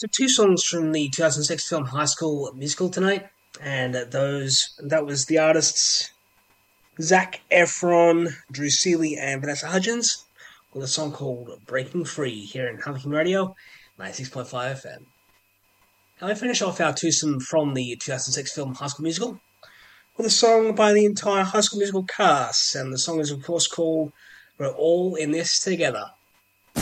to two songs from the 2006 film High School Musical tonight, and that was the artists Zac Efron, Drew Seeley, and Vanessa Hudgens with a song called "Breaking Free" here in Humpkin Radio, 96.5 FM. Now we finish off our twosome from the 2006 film High School Musical with a song by the entire High School Musical cast, and the song is of course called "We're All in This Together."